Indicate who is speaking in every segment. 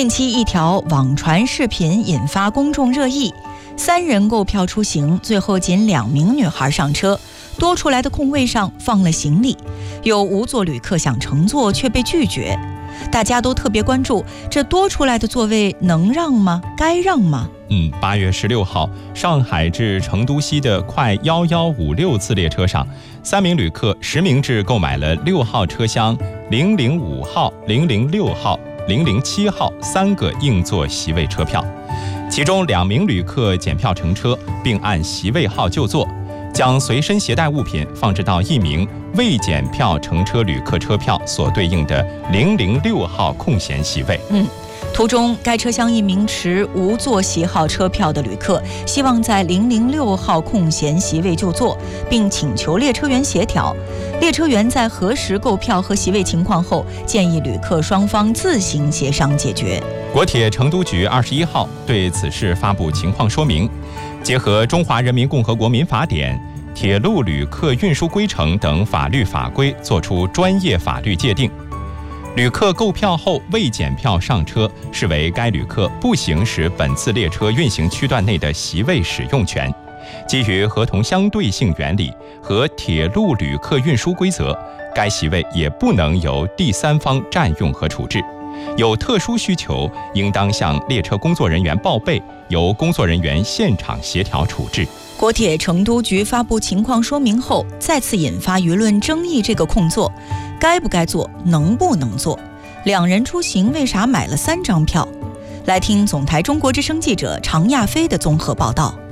Speaker 1: 近期一条网传视频引发公众热议，3人购票出行，最后仅2名女孩上车，多出来的空位上放了行李，有无座旅客想乘坐却被拒绝。大家都特别关注这多出来的座位能让吗？该让吗
Speaker 2: ？8月16号，上海至成都西的快1156次列车上，3名旅客实名制购买了6号车厢、005号、006号、007号3个硬座席位车票，其中2名旅客检票乘车，并按席位号就座，将随身携带物品放置到1名未检票乘车旅客车票所对应的006号空闲席位。
Speaker 1: 途中该车厢1名持无座席号车票的旅客希望在006号空闲席位就坐，并请求列车员协调。列车员在核实购票和席位情况后，建议旅客双方自行协商解决。
Speaker 2: 国铁成都局21号对此事发布情况说明，结合《中华人民共和国民法典》、铁路旅客运输规程等法律法规，作出专业法律界定。旅客购票后未检票上车，视为该旅客不行使本次列车运行区段内的席位使用权。基于合同相对性原理和铁路旅客运输规则，该席位也不能由第三方占用和处置。有特殊需求，应当向列车工作人员报备，由工作人员现场协调处置。
Speaker 1: 国铁成都局发布情况说明后，再次引发舆论争议。这个空座该不该坐，能不能坐？2人出行为啥买了3张票？来听总台中国之声记者常亚飞的综合报道。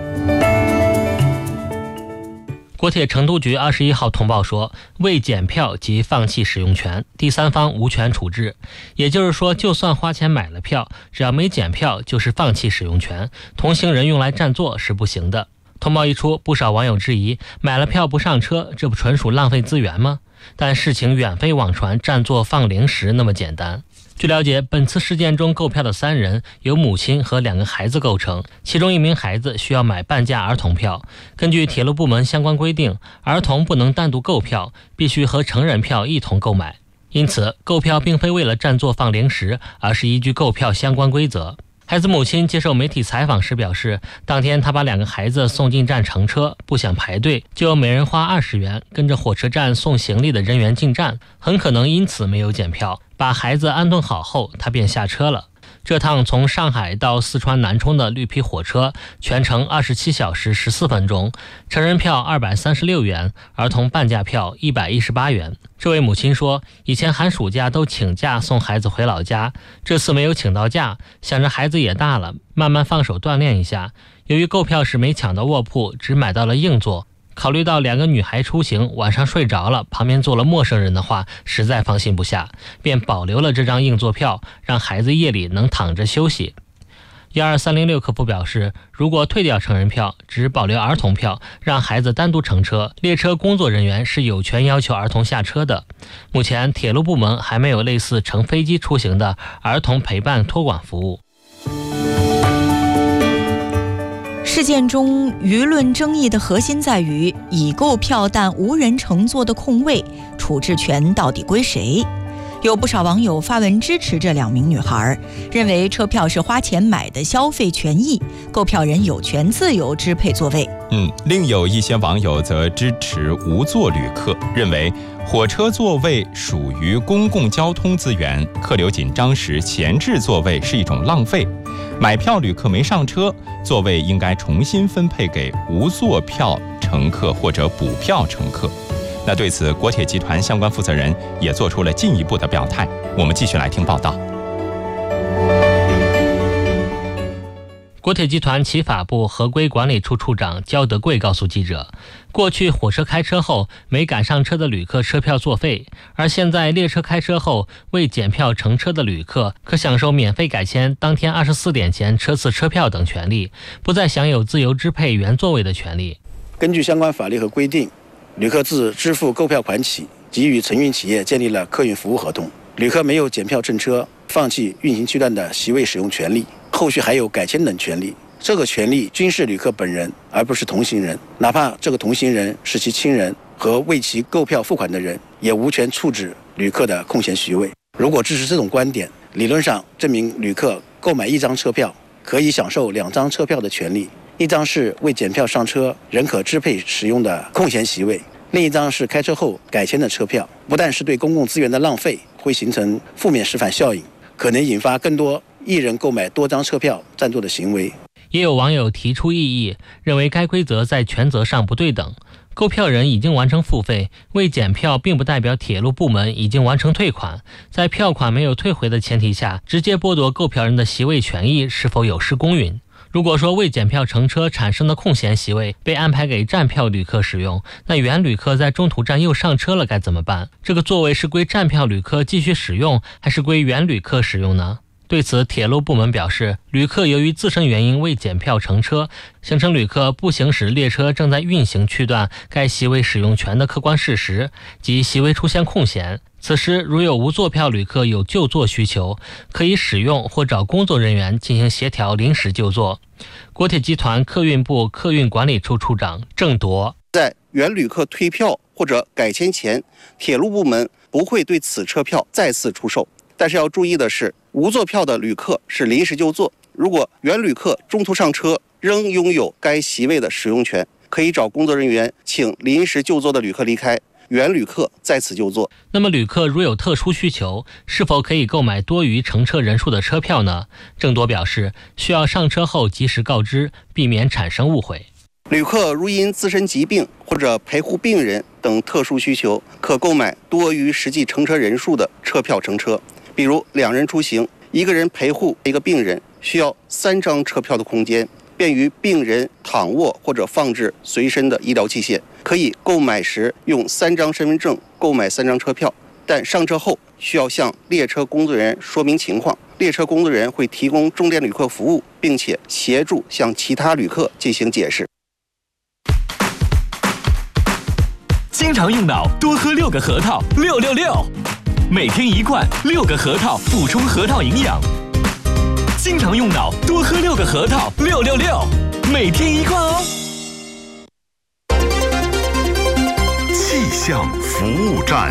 Speaker 3: 国铁成都局21号通报说，未检票即放弃使用权，第三方无权处置。也就是说，就算花钱买了票，只要没检票就是放弃使用权，同行人用来占座是不行的。通报一出，不少网友质疑，买了票不上车，这不纯属浪费资源吗？但事情远非网传占座放零食那么简单。据了解，本次事件中购票的3人由母亲和2个孩子构成，其中1名孩子需要买半价儿童票。根据铁路部门相关规定，儿童不能单独购票，必须和成人票一同购买。因此，购票并非为了占座放零食，而是依据购票相关规则。孩子母亲接受媒体采访时表示，当天她把2个孩子送进站乘车，不想排队，就每人花20元跟着火车站送行李的人员进站，很可能因此没有检票。把孩子安顿好后，她便下车了。这趟从上海到四川南充的绿皮火车全程27小时14分钟，成人票236元，儿童半价票118元。这位母亲说，以前寒暑假都请假送孩子回老家，这次没有请到假，想着孩子也大了，慢慢放手锻炼一下。由于购票时没抢到卧铺，只买到了硬座，考虑到2个女孩出行，晚上睡着了，旁边坐了陌生人的话，实在放心不下，便保留了这张硬座票，让孩子夜里能躺着休息。12306客服表示，如果退掉成人票，只保留儿童票，让孩子单独乘车，列车工作人员是有权要求儿童下车的。目前铁路部门还没有类似乘飞机出行的儿童陪伴托管服务。
Speaker 1: 事件中舆论争议的核心在于，已购票但无人乘坐的空位，处置权到底归谁？有不少网友发文支持这2名女孩，认为车票是花钱买的消费权益，购票人有权自由支配座位。
Speaker 2: 另有一些网友则支持无座旅客，认为火车座位属于公共交通资源，客流紧张时闲置座位是一种浪费。买票旅客没上车，座位应该重新分配给无座票乘客或者补票乘客。那对此，国铁集团相关负责人也做出了进一步的表态。我们继续来听报道。
Speaker 3: 国铁集团企法部合规管理处处长焦德贵告诉记者，过去火车开车后没赶上车的旅客车票作废，而现在列车开车后未检票乘车的旅客可享受免费改签当天24点前车次车票等权利，不再享有自由支配原座位的权利。
Speaker 4: 根据相关法律和规定，旅客自支付购票款起，即与承运企业建立了客运服务合同。旅客没有检票乘车，放弃运行区段的席位使用权利，后续还有改签等权利。这个权利均是旅客本人，而不是同行人。哪怕这个同行人是其亲人和为其购票付款的人，也无权处置旅客的空闲席位。如果支持这种观点， 理论上，这名旅客购买一张车票，可以享受2张车票的权利，一张是为检票上车仍可支配使用的空闲席位，另一张是开车后改签的车票。不但是对公共资源的浪费，会形成负面示范效应，可能引发更多一人购买多张车票占座的行为。
Speaker 3: 也有网友提出异议，认为该规则在权责上不对等。购票人已经完成付费，未检票并不代表铁路部门已经完成退款。在票款没有退回的前提下，直接剥夺购票人的席位权益，是否有失公允？如果说未检票乘车产生的空闲席位被安排给站票旅客使用，那原旅客在中途站又上车了该怎么办？这个座位是归站票旅客继续使用，还是归原旅客使用呢？对此，铁路部门表示，旅客由于自身原因未检票乘车，形成旅客不行使列车正在运行区段该席位使用权的客观事实，即席位出现空闲。此时如有无座票旅客有就座需求，可以使用或找工作人员进行协调临时就座。国铁集团客运部客运管理处处长郑铎，
Speaker 5: 在原旅客退票或者改签前，铁路部门不会对此车票再次出售。但是要注意的是，无座票的旅客是临时就座，如果原旅客中途上车仍拥有该席位的使用权，可以找工作人员请临时就座的旅客离开，原旅客在此就座。
Speaker 3: 那么旅客如有特殊需求，是否可以购买多于乘车人数的车票呢？郑铎表示，需要上车后及时告知，避免产生误会。
Speaker 5: 旅客如因自身疾病或者陪护病人等特殊需求，可购买多于实际乘车人数的车票乘车。比如2人出行，一个人陪护一个病人，需要3张车票的空间，便于病人躺卧或者放置随身的医疗器械。可以购买时用3张身份证购买3张车票，但上车后需要向列车工作人员说明情况，列车工作人员会提供重点旅客服务，并且协助向其他旅客进行解释。
Speaker 6: 经常用脑，多喝6个核桃，666。每天1罐，6个核桃，补充核桃营养。经常用脑，多喝6个核桃，666。每天1罐哦。
Speaker 7: 气象服务站，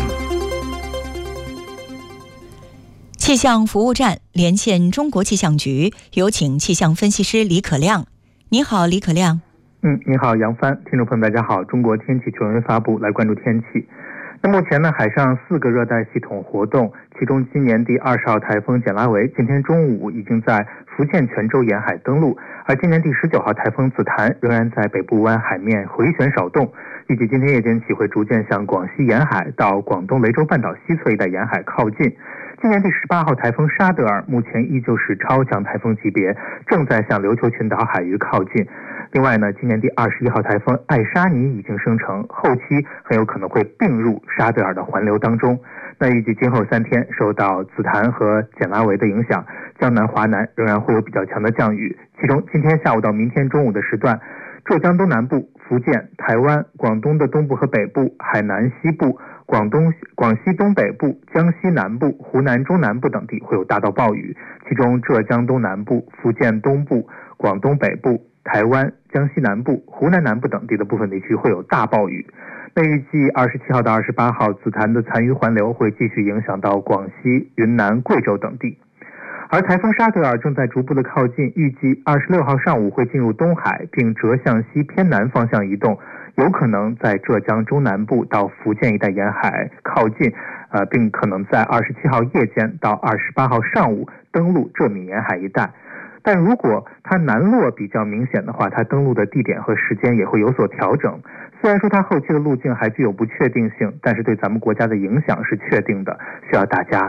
Speaker 1: 气象服务站连线中国气象局，有请气象分析师李可亮。你好，李可亮。
Speaker 8: 你好，杨帆。听众朋友大家好，中国天气权威发布，来关注天气。那目前呢，海上4个热带系统活动，其中今年第20号台风简拉维今天中午已经在福建泉州沿海登陆，而今年第19号台风紫檀仍然在北部湾海面回旋扰动，预计今天夜间起会逐渐向广西沿海到广东雷州半岛西侧一带沿海靠近。今年第18号台风沙德尔目前依旧是超强台风级别，正在向琉球群岛海域靠近。另外呢，今年第21号台风艾沙尼已经生成，后期很有可能会并入沙德尔的环流当中。那预计今后3天受到紫檀和简拉维的影响，江南、华南仍然会有比较强的降雨，其中今天下午到明天中午的时段，浙江东南部、福建、台湾、广东的东部和北部、海南西部、广西东北部、江西南部、湖南中南部等地会有大到暴雨，其中浙江东南部、福建东部、广东北部、台湾、江西南部、湖南南部等地的部分地区会有大暴雨。那预计27号到28号紫檀的残余环流会继续影响到广西、云南、贵州等地。而台风沙德尔正在逐步的靠近，预计26号上午会进入东海，并折向西偏南方向移动，有可能在浙江中南部到福建一带沿海靠近，并可能在27号夜间到28号上午登陆浙闽沿海一带。但如果它南落比较明显的话，它登陆的地点和时间也会有所调整。虽然说它后期的路径还具有不确定性，但是对咱们国家的影响是确定的，需要大家